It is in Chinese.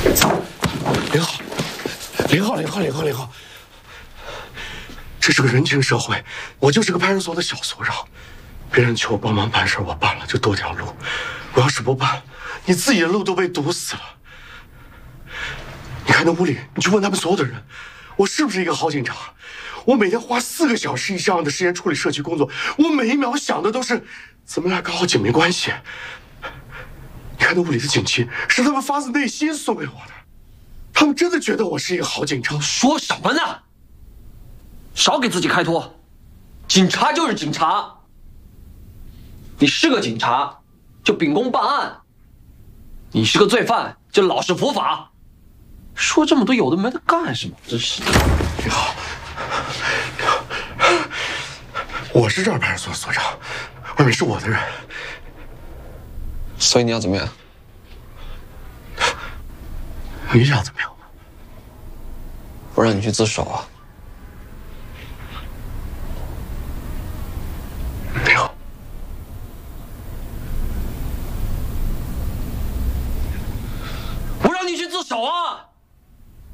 林浩，这是个人情社会，我就是个派出所的小所长，别人求我帮忙办事，我办了就多条路，我要是不办，你自己的路都被堵死了。你看那屋里，你去问他们所有的人，我是不是一个好警察？我每天花4个小时以上的时间处理社区工作，我每一秒想的都是怎么来搞好警民关系。你看那屋里的警旗，是他们发自内心送给我的，他们真的觉得我是一个好警察。 说什么呢？少给自己开脱，警察就是警察，你是个警察就秉公办案，你是个罪犯就老实伏法。说这么多有的没的干什么？真是。 林浩，我是这儿派出所所长，外面是我的人。 所以你要怎么样？ 你想怎么样？ 我让你去自首啊！ 没有。 我让你去自首啊！